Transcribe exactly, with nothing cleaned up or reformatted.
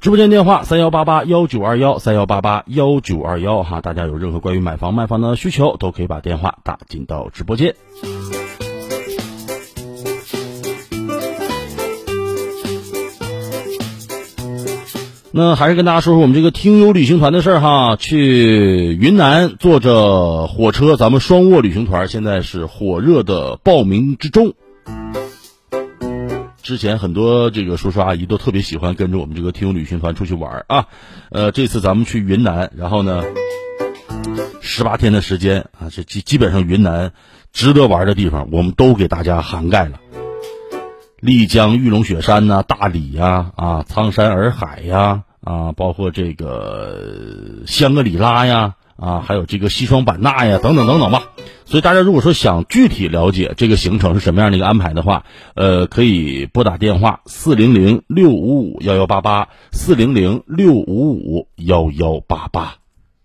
直播间电话三幺八八幺九二幺三幺八八幺九二幺哈，大家有任何关于买房卖房的需求，都可以把电话打进到直播间。那还是跟大家说说我们这个听友旅行团的事儿哈，去云南坐着火车，咱们双卧旅行团现在是火热的报名之中。之前很多这个叔叔阿姨都特别喜欢跟着我们这个听友旅行团出去玩啊，呃，这次咱们去云南，然后呢，十八天的时间啊，这基基本上云南值得玩的地方，我们都给大家涵盖了。丽江、玉龙雪山呐、啊、大理呀、啊、啊苍山洱海呀、啊，包括这个香格里拉呀、啊，还有这个西双版纳呀，等等等等吧。所以大家如果说想具体了解这个行程是什么样的一个安排的话，呃，可以拨打电话四零零六五五幺幺八八四零零六五五幺幺八八。